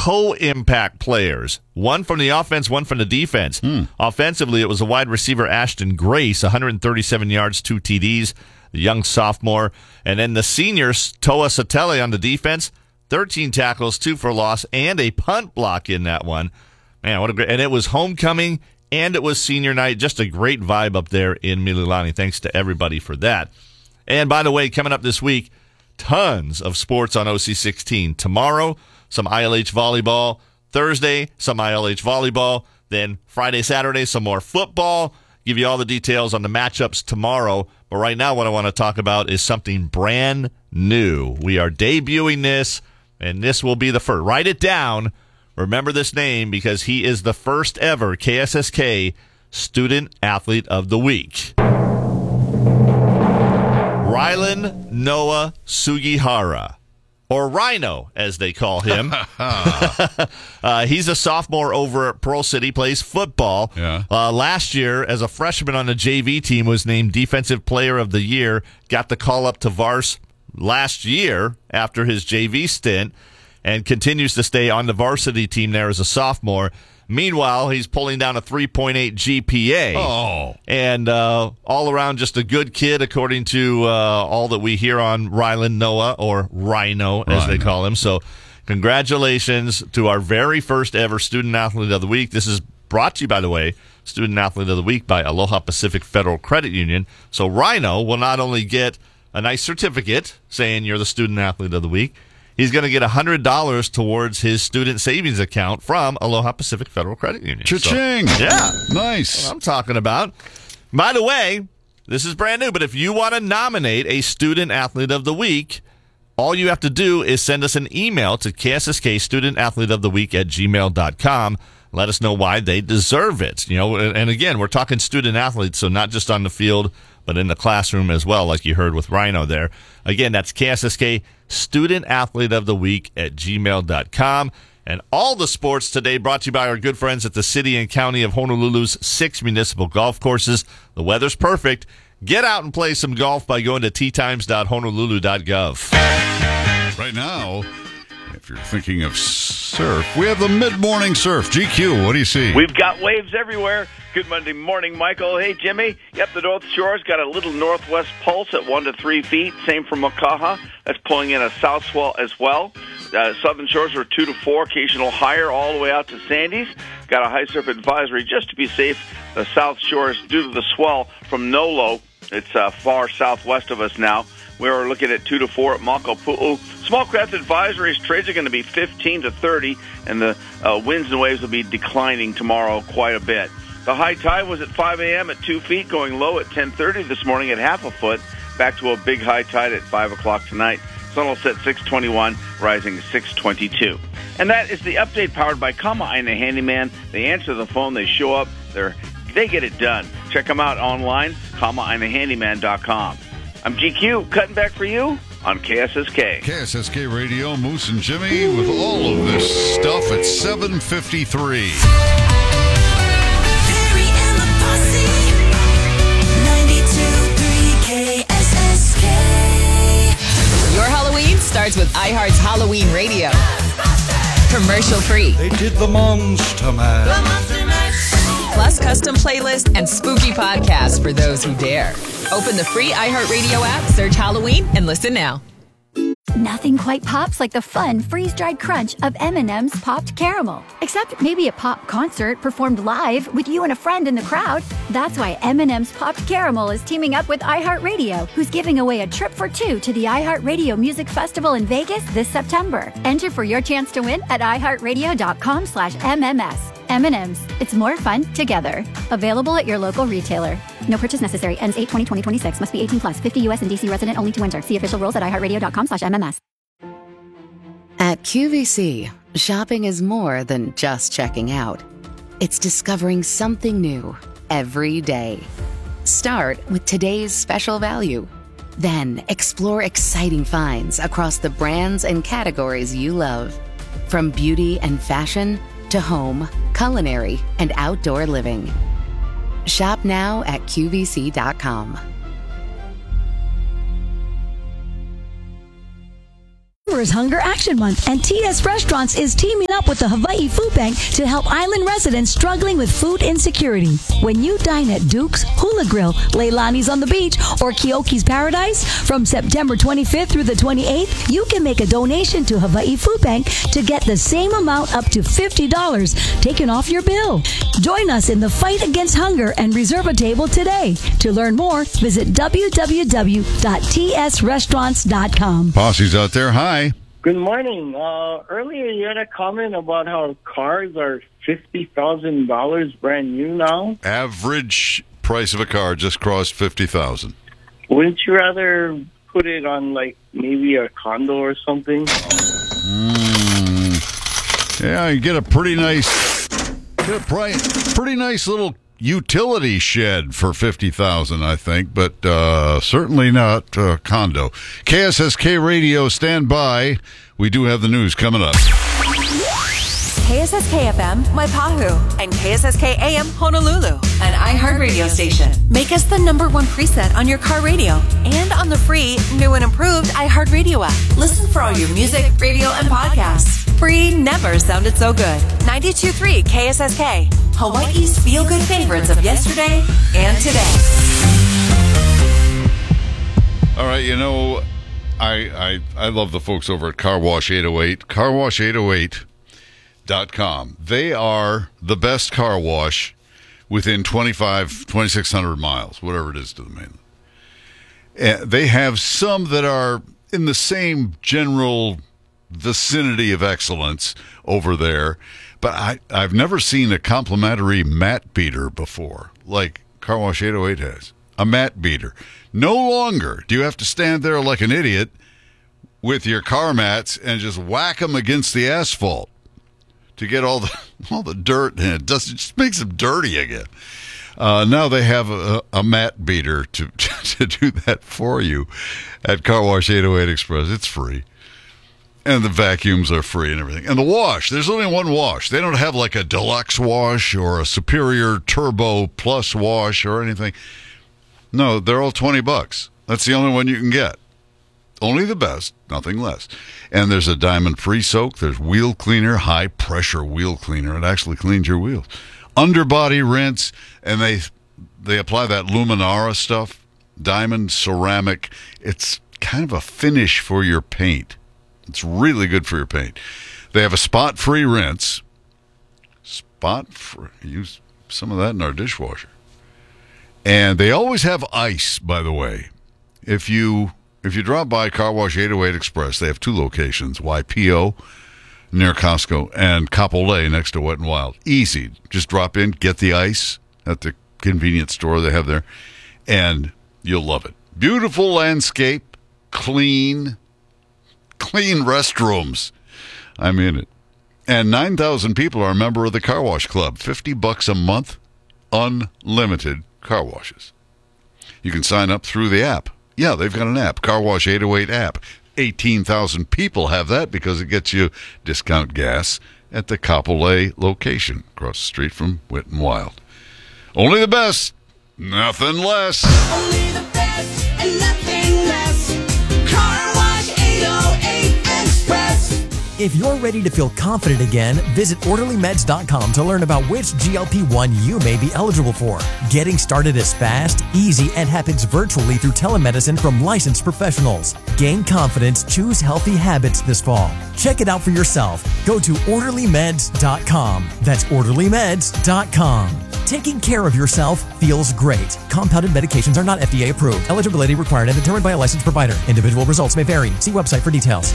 co-impact players. One from the offense, one from the defense. Offensively, it was a wide receiver, Ashton Grace, 137 yards, 2 TDs, the young sophomore. And then the seniors, Toa Satele on the defense, 13 tackles, 2 for loss, and a punt block in that one. Man, what a great... And it was homecoming, and it was senior night. Just a great vibe up there in Mililani. Thanks to everybody for that. And by the way, coming up this week, tons of sports on OC16. Tomorrow, some ILH volleyball. Thursday, some ILH volleyball. Then Friday, Saturday, some more football. Give you all the details on the matchups tomorrow. But right now, what I want to talk about is something brand new. We are debuting this, and this will be the first. Write it down. Remember this name because he is the first ever KSSK Student Athlete of the Week. Rylan Noah Sugihara, or Rhino, as they call him. He's a sophomore over at Pearl City, plays football. Yeah. Last year, as a freshman on the JV team, was named Defensive Player of the Year, got the call up to Vars last year after his JV stint, and continues to stay on the varsity team there as a sophomore. Meanwhile, he's pulling down a 3.8 GPA. Oh. And all around just a good kid, according to all that we hear on Rylan Noah, or Rhino, as they call him. So congratulations to our very first ever Student Athlete of the Week. This is brought to you, by the way, Student Athlete of the Week by Aloha Pacific Federal Credit Union. So Rhino will not only get a nice certificate saying you're the Student Athlete of the Week, he's going to get $100 towards his student savings account from Aloha Pacific Federal Credit Union. Cha-ching! So, yeah. Nice. What I'm talking about. By the way, this is brand new, but if you want to nominate a Student Athlete of the Week, all you have to do is send us an email to KSSKStudentAthleteOfTheWeek@gmail.com. Let us know why they deserve it. And again, we're talking student athletes, so not just on the field, but in the classroom as well, like you heard with Rhino there. Again, that's KSSK Student Athlete of the Week@gmail.com. And all the sports today brought to you by our good friends at the City and County of Honolulu's 6 municipal golf courses. The weather's perfect. Get out and play some golf by going to teatimes.honolulu.gov. Right now, if you're thinking of surf, we have the mid-morning surf. GQ, what do you see? We've got waves everywhere. Good Monday morning, Michael. Hey, Jimmy. Yep, the North Shore's got a little northwest pulse at 1 to 3 feet. Same for Makaha. That's pulling in a south swell as well. Southern Shores are 2 to 4, occasional higher, all the way out to Sandy's. Got a high surf advisory just to be safe. The South Shores, due to the swell from Nolo, it's far southwest of us now. We're looking at 2 to 4 at Makapu'u. Small craft advisories, trades are going to be 15 to 30, and the winds and waves will be declining tomorrow quite a bit. The high tide was at 5 a.m. at 2 feet, going low at 10:30 this morning at half a foot, back to a big high tide at 5 o'clock tonight. Sun will set 6:21, rising 6:22. And that is the update powered by Kama'aina Handyman. They answer the phone, they show up, they get it done. Check them out online, kama'ainahandyman.com. I'm GQ, cutting back for you on KSSK. KSSK Radio, Moose and Jimmy, with all of this stuff at 7:53. Your Halloween starts with iHeart's Halloween Radio. Commercial free. They did the Monster Mash. Plus custom playlist and spooky podcasts for those who dare. Open the free iHeartRadio app, search Halloween, and listen now. Nothing quite pops like the fun freeze-dried crunch of M&M's Popped Caramel. Except maybe a pop concert performed live with you and a friend in the crowd. That's why M&M's Popped Caramel is teaming up with iHeartRadio, who's giving away a trip for 2 to the iHeartRadio Music Festival in Vegas this September. Enter for your chance to win at iHeartRadio.com/MMS. M&M's. It's more fun together. Available at your local retailer. No purchase necessary. Ends 8/20/2026. Must be 18 plus. 50 U.S. and D.C. resident only to enter. See official rules at iHeartRadio.com/MMS. At QVC, shopping is more than just checking out. It's discovering something new every day. Start with today's special value. Then explore exciting finds across the brands and categories you love. From beauty and fashion to home, culinary, and outdoor living. Shop now at QVC.com. September is Hunger Action Month, and TS Restaurants is teaming up with the Hawaii Food Bank to help island residents struggling with food insecurity. When you dine at Duke's, Hula Grill, Leilani's on the Beach, or Kioki's Paradise, from September 25th through the 28th, you can make a donation to Hawaii Food Bank to get the same amount up to $50 taken off your bill. Join us in the fight against hunger and reserve a table today. To learn more, visit www.tsrestaurants.com. Posse's out there. Hi. Good morning. Earlier you had a comment about how cars are $50,000 brand new now. Average price of a car just crossed $50,000. Wouldn't you rather put it on like maybe a condo or something? Yeah, you get a pretty nice little utility shed for $50,000, I think, but certainly not a condo. KSSK Radio, stand by. We do have the news coming up. KSSK FM, Waipahu, and KSSK AM, Honolulu, an iHeartRadio station. Make us the #1 preset on your car radio and on the free, new and improved iHeartRadio app. Listen for all your music, radio, and podcasts. Free never sounded so good. 92.3 KSSK, Hawaii's feel-good favorites of yesterday and today. All right, you know, I love the folks over at Car Wash 808. CarWash808.com. They are the best car wash within 2,600 miles, whatever it is to the mainland. They have some that are in the same general vicinity of excellence over there, but I've never seen a complimentary mat beater before, like Car Wash 808 has. A mat beater. No longer do you have to stand there like an idiot with your car mats and just whack them against the asphalt to get all the dirt, and it just makes them dirty again. Now they have a mat beater to do that for you at Car Wash 808 Express. It's free. And the vacuums are free and everything. And the wash, there's only one wash. They don't have like a deluxe wash or a superior turbo plus wash or anything. No, they're all $20. That's the only one you can get. Only the best, nothing less. And there's a diamond pre-soak. There's wheel cleaner, high-pressure wheel cleaner. It actually cleans your wheels. Underbody rinse, and they apply that Luminara stuff, diamond ceramic. It's kind of a finish for your paint. It's really good for your paint. They have a spot-free rinse. Spot-free. Use some of that in our dishwasher. And they always have ice, by the way. If you drop by Car Wash 808 Express, they have two locations, YPO near Costco and Kapolei next to Wet n Wild. Easy. Just drop in, get the ice at the convenience store they have there, and you'll love it. Beautiful landscape, clean restrooms. I'm in it. And 9,000 people are a member of the Car Wash Club. $50 a month, unlimited car washes. You can sign up through the app. Yeah, they've got an app, Car Wash 808 app. 18,000 people have that because it gets you discount gas at the Kapolei location across the street from Wet n Wild. Only the best, nothing less. Only the best and nothing less. Car Wash 808 Express. If you're ready to feel confident again, visit OrderlyMeds.com to learn about which GLP-1 you may be eligible for. Getting started is fast, easy, and happens virtually through telemedicine from licensed professionals. Gain confidence, choose healthy habits this fall. Check it out for yourself. Go to OrderlyMeds.com. That's OrderlyMeds.com. Taking care of yourself feels great. Compounded medications are not FDA approved. Eligibility required and determined by a licensed provider. Individual results may vary. See website for details.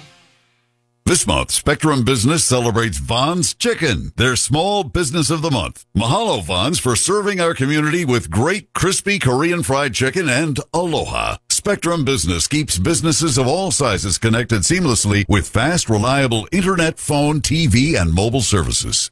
This month, Spectrum Business celebrates Vons Chicken, their small business of the month. Mahalo, Vons, for serving our community with great crispy Korean fried chicken and aloha. Spectrum Business keeps businesses of all sizes connected seamlessly with fast, reliable internet, phone, TV, and mobile services.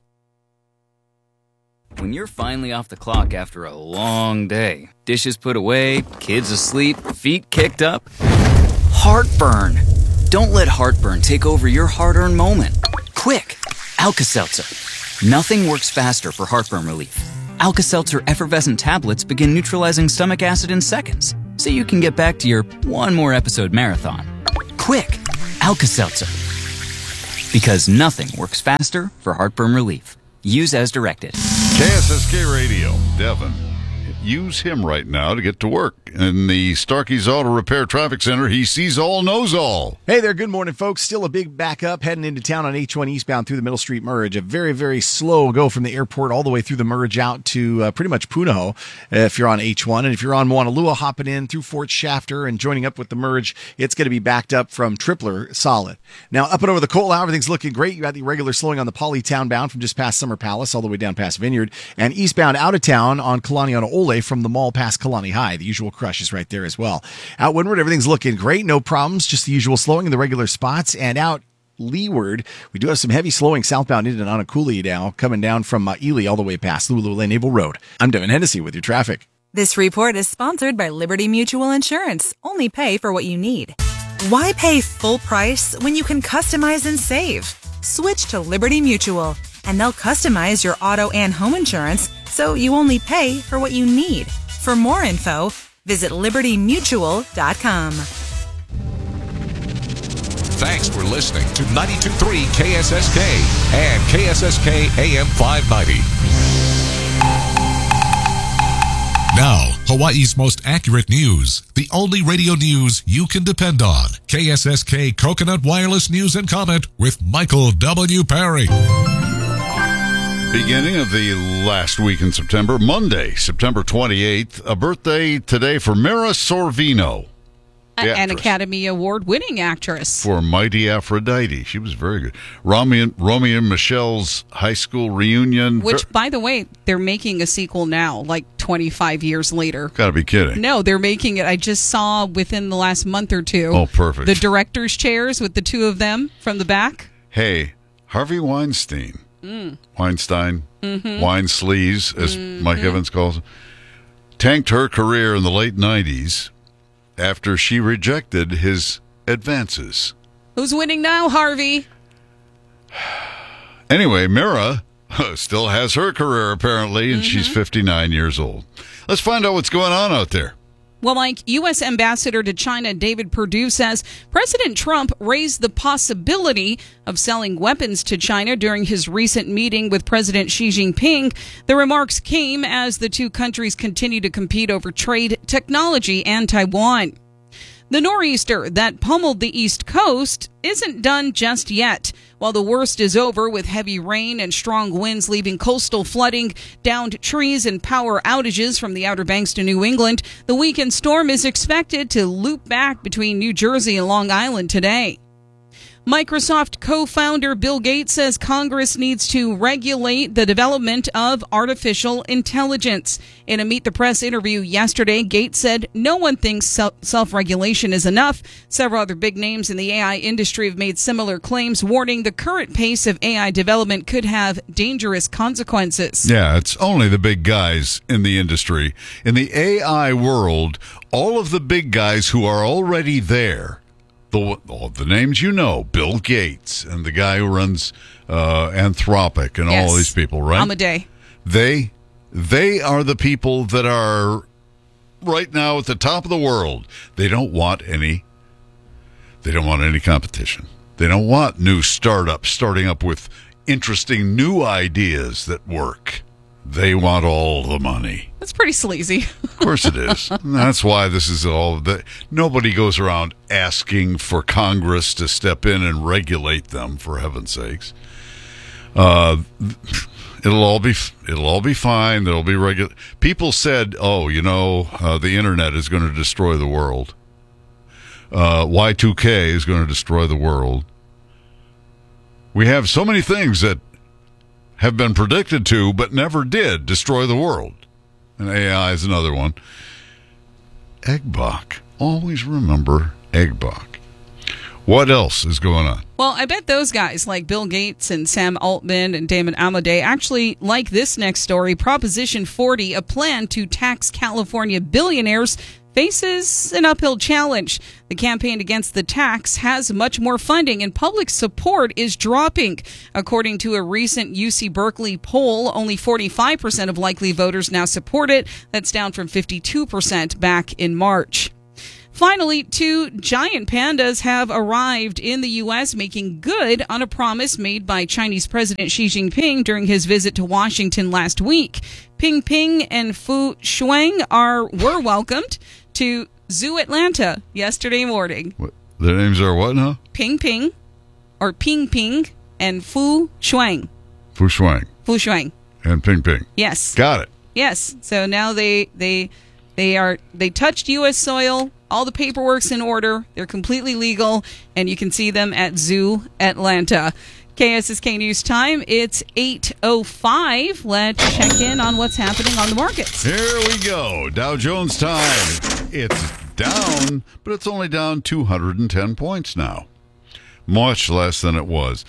When you're finally off the clock after a long day, dishes put away, kids asleep, feet kicked up, heartburn. Don't let heartburn take over your hard-earned moment. Quick, Alka-Seltzer. Nothing works faster for heartburn relief. Alka-Seltzer effervescent tablets begin neutralizing stomach acid in seconds, so you can get back to your one more episode marathon. Quick, Alka-Seltzer. Because nothing works faster for heartburn relief. Use as directed. KSSK Radio, Devin. Use him right now to get to work. In the Starkey's Auto Repair Traffic Center, he sees all, knows all. Hey there, good morning, folks. Still a big backup heading into town on H1 eastbound through the Middle Street Merge. A very, very slow go from the airport all the way through the Merge out to pretty much Punahou if you're on H1. And if you're on Moanalua, hopping in through Fort Shafter and joining up with the Merge, it's going to be backed up from Tripler solid. Now, up and over the Coal, everything's looking great. You got the regular slowing on the Polytown bound from just past Summer Palace all the way down past Vineyard. And eastbound out of town on Kalani on Ole from the mall past Kalani High. The usual crush is right there as well. Out windward, everything's looking great. No problems. Just the usual slowing in the regular spots. And out leeward, we do have some heavy slowing southbound into Nanakuli now, coming down from Ely all the way past Lulule Naval Road. I'm Devin Hennessy with your traffic. This report is sponsored by Liberty Mutual Insurance. Only pay for what you need. Why pay full price when you can customize and save? Switch to Liberty Mutual, and they'll customize your auto and home insurance so you only pay for what you need. For more info, visit libertymutual.com. Thanks for listening to 92.3 KSSK and KSSK AM 590. Now, Hawaii's most accurate news. The only radio news you can depend on. KSSK Coconut Wireless News and Comment with Michael W. Perry. Beginning of the last week in September, Monday, September 28th, a birthday today for Mira Sorvino. An Academy Award-winning actress. For Mighty Aphrodite. She was very good. Romeo and Michelle's high school reunion. Which, by the way, they're making a sequel now, like 25 years later. Gotta be kidding. No, they're making it. I just saw within the last month or two. Oh, perfect. The director's chairs with the two of them from the back. Hey, Harvey Weinstein. Weinstein. Wine sleaze, as Mike Evans calls it. Tanked her career in the late 90s after she rejected his advances. Who's winning now, Harvey? Anyway, Mira still has her career, apparently, and she's 59 years old. Let's find out what's going on out there. Well, Mike, U.S. Ambassador to China David Perdue says President Trump raised the possibility of selling weapons to China during his recent meeting with President Xi Jinping. The remarks came as the two countries continue to compete over trade, technology, and Taiwan. The nor'easter that pummeled the East Coast isn't done just yet. While the worst is over with heavy rain and strong winds leaving coastal flooding, downed trees, and power outages from the Outer Banks to New England, the weekend storm is expected to loop back between New Jersey and Long Island today. Microsoft co-founder Bill Gates says Congress needs to regulate the development of artificial intelligence. In a Meet the Press interview yesterday, Gates said no one thinks self-regulation is enough. Several other big names in the AI industry have made similar claims, warning the current pace of AI development could have dangerous consequences. Yeah, it's only the big guys in the industry. In the AI world, all of the big guys who are already there, all the names you know, Bill Gates and the guy who runs Anthropic and all these people, right? Amadei. They are the people that are right now at the top of the world. They don't want any competition. They don't want new startups starting up with interesting new ideas that work. They want all the money. That's pretty sleazy. Of course it is. And that's why this is all that. Nobody goes around asking for Congress to step in and regulate them, for heaven's sakes. It'll all be fine. There'll be regular. People said, the internet is going to destroy the world. Y2K is going to destroy the world. We have so many things that have been predicted to, but never did, destroy the world. And AI is another one. Eggbach. Always remember Eggbach. What else is going on? Well, I bet those guys like Bill Gates and Sam Altman and Damon Amadei actually like this next story. Proposition 40, a plan to tax California billionaires, faces an uphill challenge. The campaign against the tax has much more funding, and public support is dropping. According to a recent UC Berkeley poll, only 45% of likely voters now support it. That's down from 52% back in March. Finally, 2 giant pandas have arrived in the U.S., making good on a promise made by Chinese President Xi Jinping during his visit to Washington last week. Ping Ping and Fu Shuang were welcomed to Zoo Atlanta yesterday morning. What? Their names are what now? Ping Ping and Fu Shuang. Fu Shuang. Fu Shuang. And Ping Ping. Yes. Got it. Yes. So now they touched U.S. soil. All the paperwork's in order. They're completely legal, and you can see them at Zoo Atlanta. KSSK News Time. It's 8:05. Let's check in on what's happening on the markets. Here we go. Dow Jones time. It's down, but it's only down 210 points now. Much less than it was.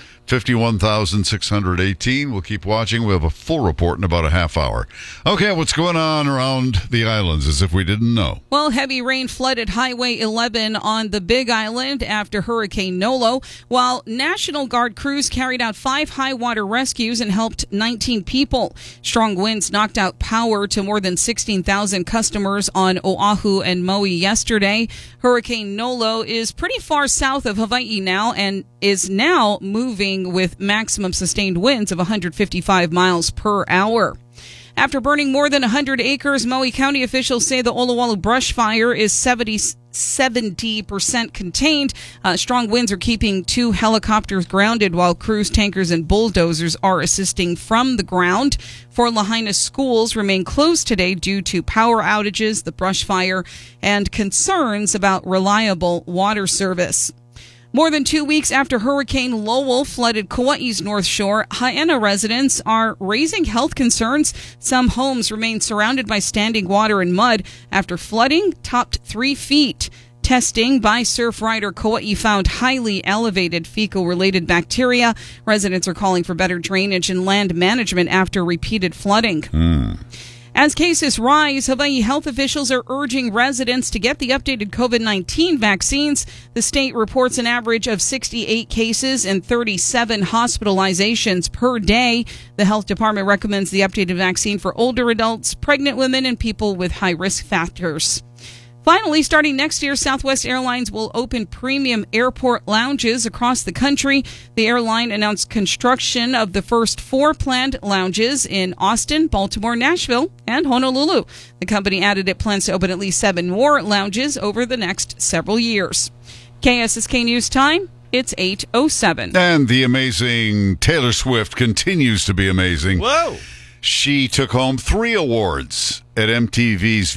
51,618. We'll keep watching. We'll have a full report in about a half hour. Okay, what's going on around the islands as if we didn't know? Well, heavy rain flooded Highway 11 on the Big Island after Hurricane Nolo, while National Guard crews carried out 5 high water rescues and helped 19 people. Strong winds knocked out power to more than 16,000 customers on Oahu and Maui yesterday. Hurricane Nolo is pretty far south of Hawaii now and is now moving with maximum sustained winds of 155 miles per hour. After burning more than 100 acres, Maui County officials say the Olowalu brush fire is 70% contained. Strong winds are keeping 2 helicopters grounded while crews, tankers, and bulldozers are assisting from the ground. 4 Lahaina schools remain closed today due to power outages, the brush fire, and concerns about reliable water service. More than 2 weeks after Hurricane Lowell flooded Kauai's North Shore, Haena residents are raising health concerns. Some homes remain surrounded by standing water and mud after flooding topped 3 feet. Testing by Surfrider Kauai found highly elevated fecal-related bacteria. Residents are calling for better drainage and land management after repeated flooding. As cases rise, Hawaii health officials are urging residents to get the updated COVID-19 vaccines. The state reports an average of 68 cases and 37 hospitalizations per day. The health department recommends the updated vaccine for older adults, pregnant women, and people with high-risk factors. Finally, starting next year, Southwest Airlines will open premium airport lounges across the country. The airline announced construction of the first 4 planned lounges in Austin, Baltimore, Nashville, and Honolulu. The company added it plans to open at least 7 more lounges over the next several years. KSSK News Time. It's 8:07. And the amazing Taylor Swift continues to be amazing. Whoa! She took home 3 awards at MTV's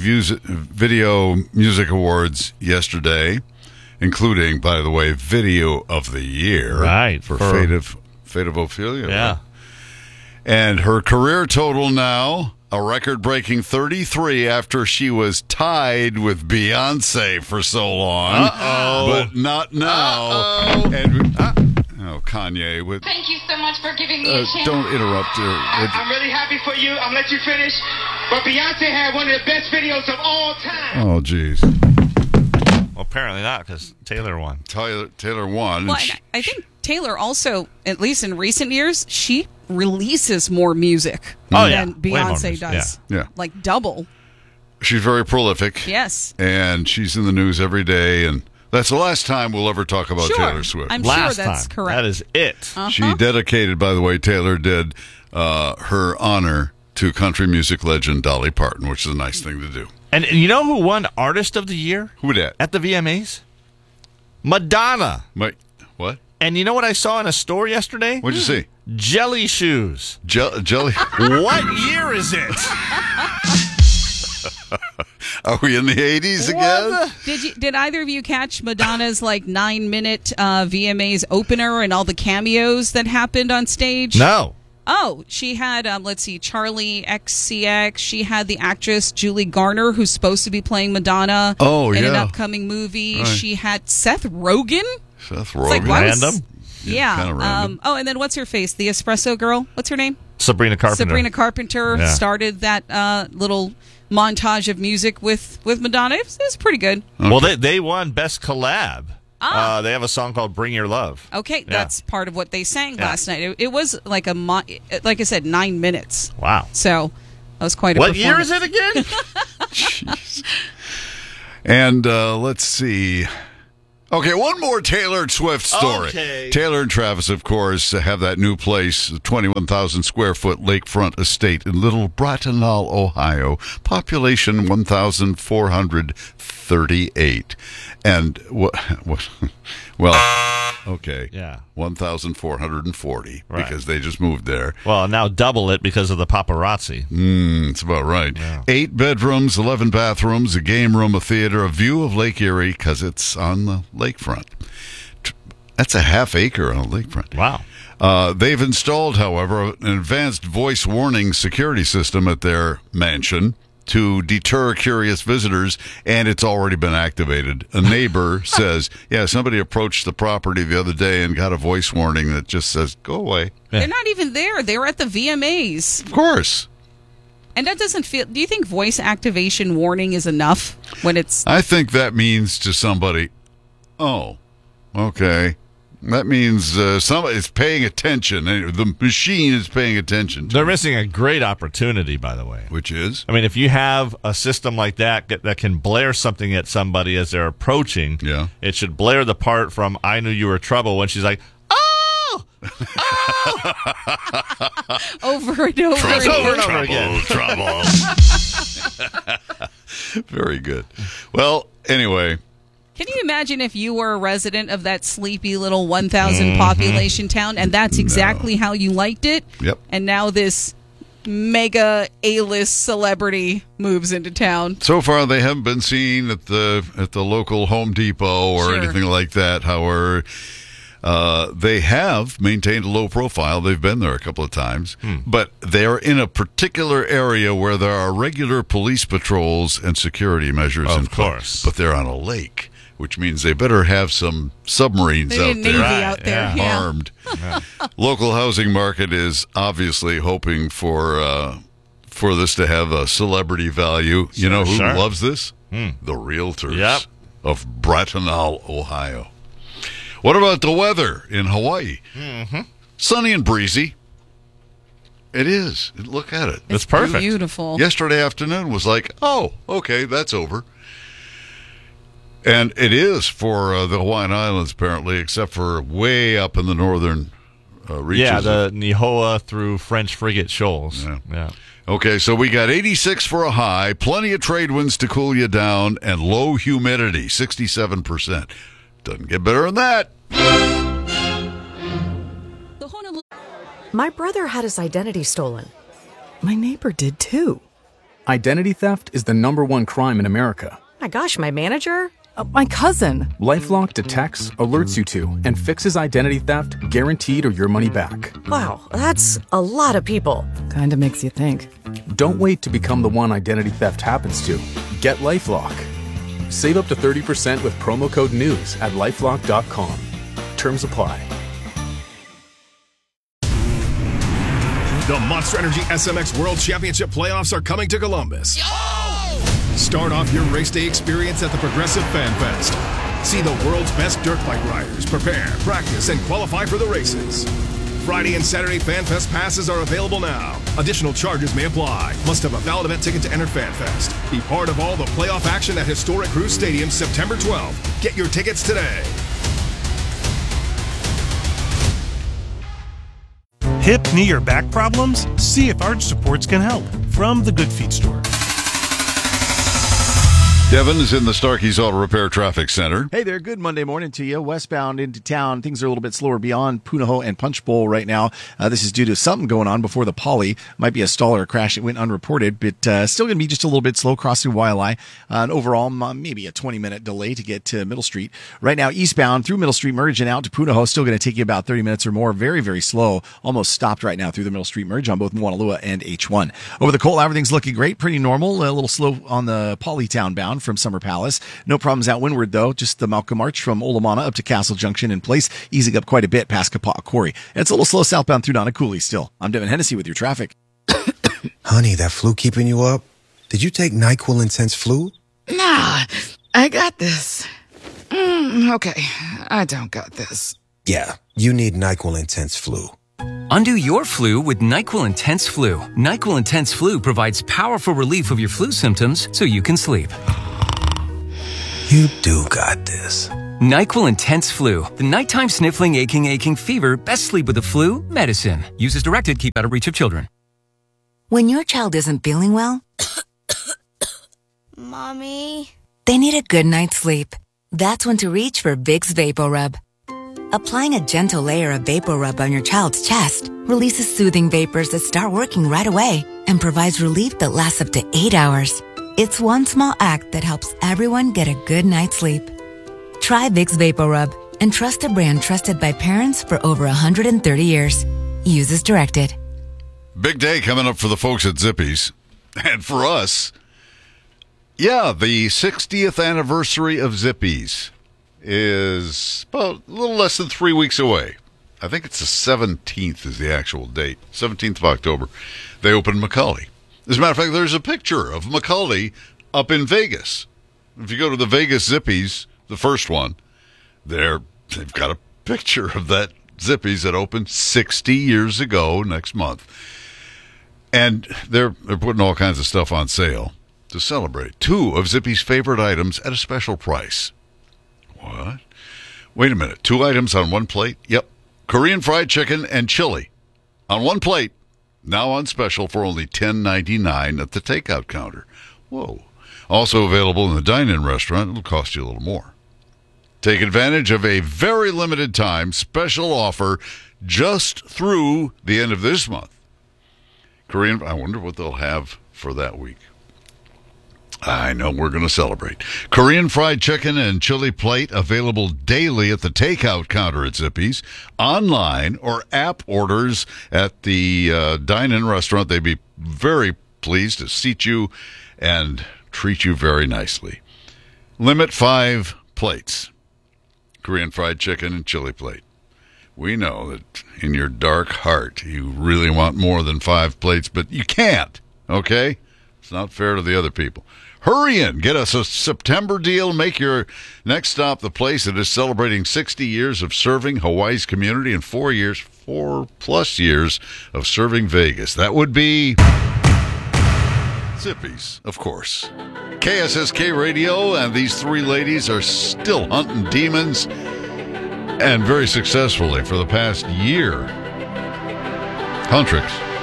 Video Music Awards yesterday, including, by the way, Video of the Year. Right. For Fate of Ophelia. Yeah. Right? And her career total now, a record-breaking 33 after she was tied with Beyonce for so long. Uh-oh. But not now. Uh-oh. And, Kanye. Thank you so much for giving me a chance. Don't interrupt her. I'm really happy for you. I'll let you finish. But Beyonce had one of the best videos of all time. Oh, jeez. Well, apparently not, because Taylor won. Taylor won. Well, I think Taylor also, at least in recent years, she releases more music than Beyonce does. Yeah. Like double. She's very prolific. Yes. And she's in the news every day, and that's the last time we'll ever talk about Taylor Swift. I'm last sure that's time. correct. That is it. Uh-huh. She dedicated, by the way, Taylor did her honor to country music legend Dolly Parton, which is a nice thing to do. And you know who won Artist of the Year? Who that? At the VMAs? Madonna. What? And you know what I saw in a store yesterday? What'd you see? Jelly shoes. Jelly? What year is it? Are we in the 80s again? Did either of you catch Madonna's 9-minute VMAs opener and all the cameos that happened on stage? No. Oh, she had, Charlie XCX. She had the actress Julie Garner, who's supposed to be playing Madonna in an upcoming movie. Right. She had Seth Rogen. Random? Yeah. Kind of random. And then what's her face? The espresso girl. What's her name? Sabrina Carpenter. Started that little montage of music with Madonna. It was pretty good. Okay. Well, they won Best Collab. They have a song called "Bring Your Love." Okay, that's part of what they sang last night. It was like like I said, 9 minutes. Wow! So that was quite a. What year is it again? Jeez. And let's see. Okay, one more Taylor Swift story. Okay. Taylor and Travis, of course, have that new place, 21,000 square foot lakefront estate in Little Bracknell, Ohio. Population 1,438. And well, okay. Yeah. 1,440 Right. because they just moved there. Well, now double it because of the paparazzi. That's about right. 8 bedrooms, 11 bathrooms, a game room, a theater, a view of Lake Erie because it's on the lakefront. That's a half acre on the lakefront. Wow. They've installed, however, an advanced voice warning security system at their mansion to deter curious visitors, and it's already been activated. A neighbor says, somebody approached the property the other day and got a voice warning that just says, go away. They're not even there. They were at the VMAs. Of course. And that doesn't feel... Do you think voice activation warning is enough when it's... I think that means to somebody, oh, okay. That means somebody is paying attention. The machine is paying attention. They're missing a great opportunity, by the way. Which is? I mean, if you have a system like that that can blare something at somebody as they're approaching, it should blare the part from I Knew You Were Trouble when she's like, oh! over and over Trouble, again. over and over again. Trouble. Very good. Well, anyway... Can you imagine if you were a resident of that sleepy little 1,000 population town and that's exactly how you liked it? Yep. And now this mega A-list celebrity moves into town. So far, they haven't been seen at the local Home Depot or anything like that. However, they have maintained a low profile. They've been there a couple of times. But they're in a particular area where there are regular police patrols and security measures in place. Of course. But they're on a lake, which means they better have some submarines out there, armed. Local housing market is obviously hoping for this to have a celebrity value. You know who loves this? The realtors of Bracknell, Ohio. What about the weather in Hawaii? Sunny and breezy. It is. Look at it. It's perfect. Beautiful. Yesterday afternoon was like, oh, okay, that's over. And it is for the Hawaiian Islands, apparently, except for way up in the northern reaches. Yeah, the Nihoa through French Frigate Shoals. Yeah. Okay, so we got 86 for a high, plenty of trade winds to cool you down, and low humidity, 67%. Doesn't get better than that. My brother had his identity stolen. My neighbor did too. Identity theft is the #1 crime in America. My gosh, my manager? My cousin. LifeLock detects, alerts you to, and fixes identity theft guaranteed or your money back. Wow, that's a lot of people. Kinda makes you think. Don't wait to become the one identity theft happens to. Get LifeLock. Save up to 30% with promo code NEWS at LifeLock.com. Terms apply. The Monster Energy SMX World Championship playoffs are coming to Columbus. Start off your race day experience at the Progressive Fan Fest. See the world's best dirt bike riders prepare, practice, and qualify for the races. Friday and Saturday Fan Fest passes are available now. Additional charges may apply. Must have a valid event ticket to enter Fan Fest. Be part of all the playoff action at historic Cruise Stadium September 12th. Get your tickets today. Hip, knee, or back problems? See if Arch Supports can help. From the Good Feet Store. Devin is in the Starkey's Auto Repair Traffic Center. Hey there, good Monday morning to you. Westbound into town, things are a little bit slower beyond Punahou and Punch Bowl right now. This is due to something going on before the Poly. Might be a stall or a crash. It went unreported, but still going to be just a little bit slow crossing Wailea. And overall, maybe a 20-minute delay to get to Middle Street. Right now, eastbound through Middle Street Merge and out to Punahou, still going to take you about 30 minutes or more. Very, very slow. Almost stopped right now through the Middle Street Merge on both Moanalua and H1. Over the Colt, everything's looking great. Pretty normal. A little slow on the Polytown bound from Summer Palace. No problems out windward, though. Just the Malcolm Arch from Olamana up to Castle Junction in place, easing up quite a bit past Kapaa Quarry. And it's a little slow southbound through Nanakuli still. I'm Devin Hennessy with your traffic. Honey, that flu keeping you up? Did you take NyQuil Intense Flu? Nah, I got this. Okay, I don't got this. Yeah, you need NyQuil Intense Flu. Undo your flu with NyQuil Intense Flu. NyQuil Intense Flu provides powerful relief of your flu symptoms so you can sleep. You do got this. NyQuil Intense Flu. The nighttime sniffling, aching fever. Best sleep with the flu medicine. Use as directed. Keep out of reach of children. When your child isn't feeling well, Mommy, they need a good night's sleep. That's when to reach for Vicks VapoRub. Applying a gentle layer of VapoRub on your child's chest releases soothing vapors that start working right away and provides relief that lasts up to 8 hours. It's one small act that helps everyone get a good night's sleep. Try Vicks VapoRub and trust a brand trusted by parents for over 130 years. Use as directed. Big day coming up for the folks at Zippy's. And for us, yeah, the 60th anniversary of Zippy's is about a little less than 3 weeks away. I think it's the 17th is the actual date. 17th of October. They opened McCully. As a matter of fact, there's a picture of McCully up in Vegas. If you go to the Vegas Zippy's, the first one, they've got a picture of that Zippy's that opened 60 years ago next month. And they're putting all kinds of stuff on sale to celebrate. 2 of Zippy's favorite items at a special price. What? Wait a minute. 2 items on one plate? Yep. Korean fried chicken and chili on one plate. Now on special for only $10.99 at the takeout counter. Whoa. Also available in the dine-in restaurant. It'll cost you a little more. Take advantage of a very limited time special offer just through the end of this month. I wonder what they'll have for that week. I know we're going to celebrate. Korean fried chicken and chili plate available daily at the takeout counter at Zippy's, online or app orders at the dine-in restaurant. They'd be very pleased to seat you and treat you very nicely. Limit 5 plates. Korean fried chicken and chili plate. We know that in your dark heart you really want more than 5 plates, but you can't, okay? It's not fair to the other people. Hurry in. Get us a September deal. Make your next stop the place that is celebrating 60 years of serving Hawaii's community and 4+ years of serving Vegas. That would be Zippy's, of course. KSSK Radio and these 3 ladies are still hunting demons, and very successfully for the past year. Huntrix.